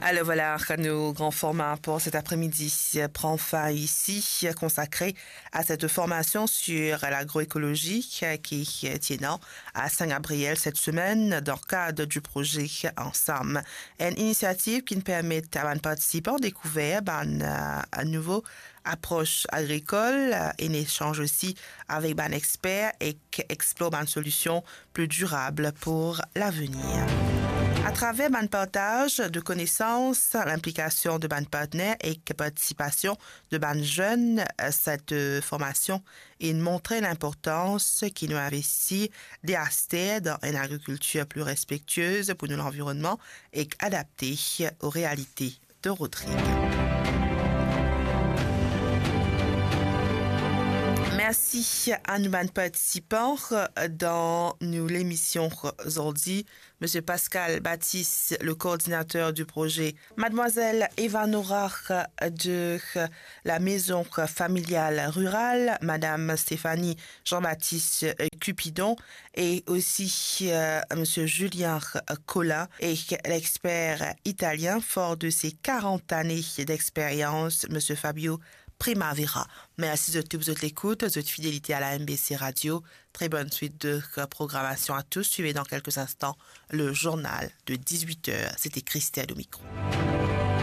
Alors voilà, nos grands formats pour cet après-midi prend fin ici, consacré à cette formation sur l'agroécologie qui est tenant à Saint-Gabriel cette semaine dans le cadre du projet Ensemble. Une initiative qui nous permet à nos participants de découvrir une nouvelle approche agricole, un échange aussi avec des experts et qui explore une solution plus durable pour l'avenir. À travers un partage de connaissances, l'implication de ban partenaires et la participation de ban jeunes, cette formation et montrer l'importance qui nous investit d'investir dans une agriculture plus respectueuse pour l'environnement et adaptée aux réalités de Rodrigue. Merci à nos participants dans l'émission aujourd'hui. Monsieur Pascal Baptiste, le coordinateur du projet. Mademoiselle Eva Nora de la maison familiale rurale. Madame Stéphanie Jean-Baptiste Cupidon. Et aussi Monsieur Julien Collin et l'expert italien fort de ses 40 années d'expérience, Monsieur Fabio Primavera. Merci de toute votre écoute, de votre fidélité à la MBC Radio. Très bonne suite de programmation à tous. Suivez dans quelques instants le journal de 18h. C'était Christelle au micro.